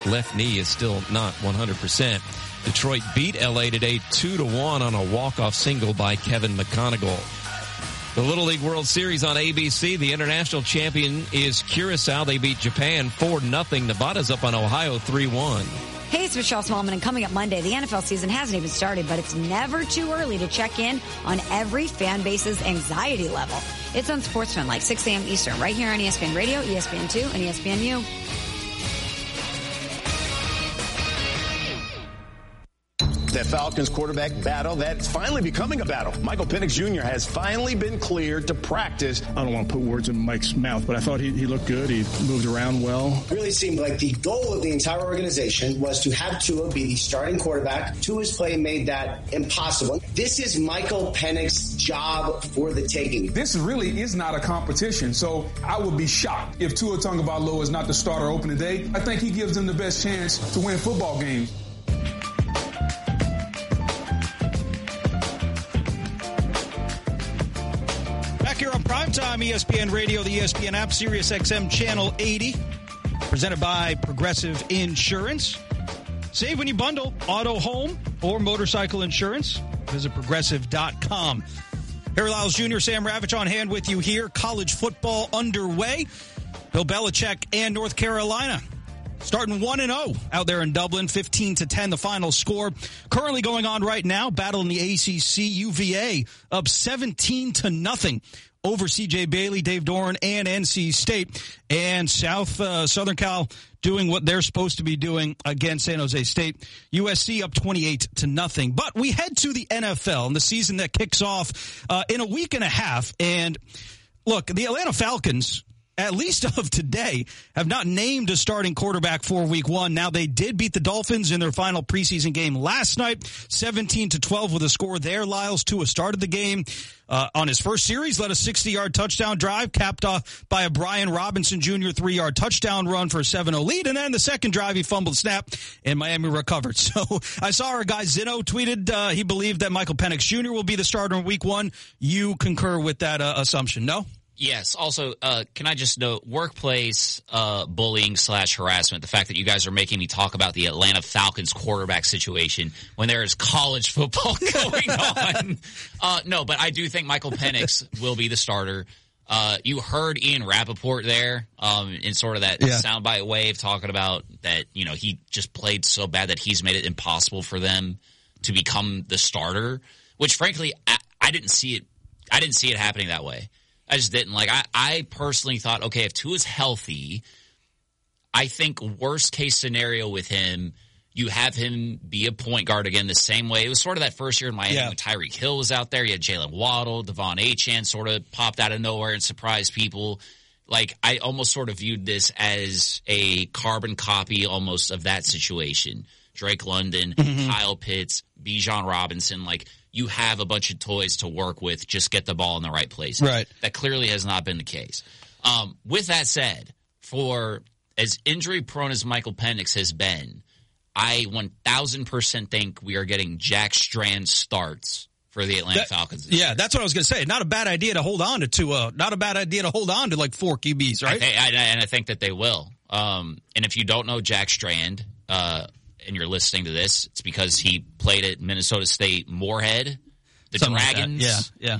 left knee is still not 100%. Detroit beat LA today 2-1 on a walk-off single by Kevin McConaughey. The Little League World Series on ABC. The international champion is Curacao. They beat Japan 4-0. Nevada's up on Ohio 3-1. Hey, it's Michelle Smallman, and coming up Monday, the NFL season hasn't even started, but it's never too early to check in on every fan base's anxiety level. It's on SportsFan, like 6 a.m. Eastern, right here on ESPN Radio, ESPN2, and ESPNU. That Falcons quarterback battle, that's finally becoming a battle. Michael Penix Jr. has finally been cleared to practice. I don't want to put words in Mike's mouth, but I thought he looked good. He moved around well. It really seemed like the goal of the entire organization was to have Tua be the starting quarterback. Tua's play made that impossible. This is Michael Penix's job for the taking. This really is not a competition, so I would be shocked if Tua Tagovailoa is not the starter opening day. I think he gives them the best chance to win football games. Here on Primetime ESPN Radio, the ESPN app, Sirius XM Channel 80, presented by Progressive Insurance. Save when you bundle auto, home, or motorcycle insurance. Visit Progressive.com. Harry Lyles Jr., Sam Ravitch on hand with you here. College football underway. Bill Belichick and North Carolina starting 1-0 out there in Dublin, 15-10 the final score. Currently going on right now, battle in the ACC, UVA up 17-0 over C.J. Bailey, Dave Doran, and NC State. And Southern Cal doing what they're supposed to be doing against San Jose State. USC up 28-0. But we head to the NFL and the season that kicks off in a week and a half. And look, the Atlanta Falcons, at least of today, have not named a starting quarterback for week one. Now, they did beat the Dolphins in their final preseason game last night, 17-12 with a score there. Lyles Tua started the game on his first series, led a 60-yard touchdown drive, capped off by a Brian Robinson Jr. 3-yard touchdown run for a 7-0 lead. And then the second drive, he fumbled snap, and Miami recovered. So I saw our guy Zeno tweeted he believed that Michael Penix Jr. will be the starter in week one. You concur with that assumption, no? Yes. Also, can I just note, workplace bullying / harassment, the fact that you guys are making me talk about the Atlanta Falcons quarterback situation when there is college football going on. No, but I do think Michael Penix will be the starter. You heard Ian Rappaport there in sort of that soundbite wave talking about that, you know, he just played so bad that he's made it impossible for them to become the starter, which frankly, I didn't see it. I didn't see it happening that way. I just didn't. Like, I personally thought, okay, if Tua's healthy, I think worst case scenario with him, you have him be a point guard again the same way. It was sort of that first year in Miami when Tyreek Hill was out there. You had Jalen Waddle, Devon Achane sort of popped out of nowhere and surprised people. Like, I almost sort of viewed this as a carbon copy almost of that situation. Drake London, Kyle Pitts, Bijan Robinson, like, you have a bunch of toys to work with, just get the ball in the right place. Right. That clearly has not been the case. With that said, for as injury-prone as Michael Penix has been, I 1,000% think we are getting Jack Strand starts for the Atlanta Falcons. Yeah, that's what I was going to say. Not a bad idea to hold on to Tua. Not a bad idea to hold on to like 4 QBs, right? I think that they will. And if you don't know Jack Strand, and you're listening to this, it's because he played at Minnesota State Moorhead, the Something Dragons. Like yeah.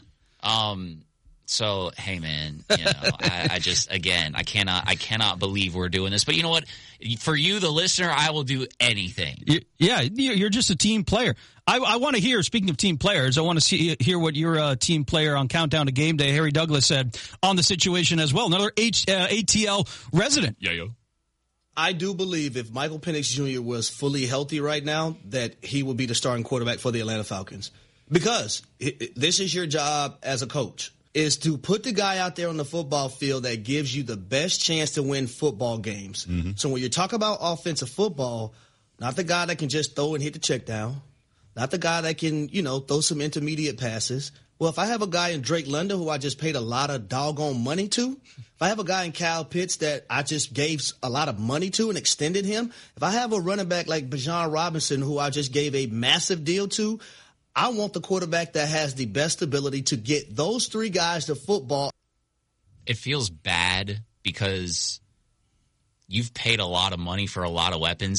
So, hey man, you know, I just, again, I cannot believe we're doing this. But you know what? For you, the listener, I will do anything. Yeah, you're just a team player. I want to hear, speaking of team players, I want to hear what your team player on Countdown to Game Day, Harry Douglas, said on the situation as well. Another ATL resident. Yeah. I do believe if Michael Penix Jr. was fully healthy right now, that he would be the starting quarterback for the Atlanta Falcons. Because this is your job as a coach, is to put the guy out there on the football field that gives you the best chance to win football games. Mm-hmm. So when you talk about offensive football, not the guy that can just throw and hit the check down, not the guy that can, throw some intermediate passes. Well, if I have a guy in Drake London who I just paid a lot of doggone money to, if I have a guy in Kyle Pitts that I just gave a lot of money to and extended him, if I have a running back like Bijan Robinson who I just gave a massive deal to, I want the quarterback that has the best ability to get those 3 guys to football. It feels bad because you've paid a lot of money for a lot of weapons.